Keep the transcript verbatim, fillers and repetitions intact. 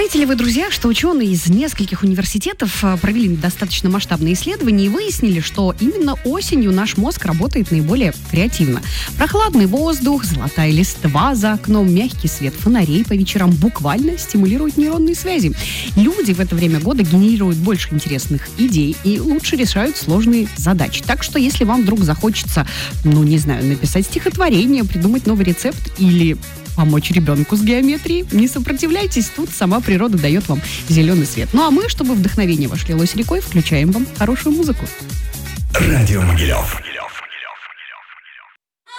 Знаете ли вы, друзья, что ученые из нескольких университетов провели достаточно масштабные исследования и выяснили, что именно осенью наш мозг работает наиболее креативно. Прохладный воздух, золотая листва за окном, мягкий свет фонарей по вечерам буквально стимулируют нейронные связи. Люди в это время года генерируют больше интересных идей и лучше решают сложные задачи. Так что, если вам вдруг захочется, ну, не знаю, написать стихотворение, придумать новый рецепт или помочь ребенку с геометрией, не сопротивляйтесь, тут сама природа дает вам зеленый свет. Ну а мы, чтобы вдохновение ваше лилось рекой, включаем вам хорошую музыку. Радио Могилев.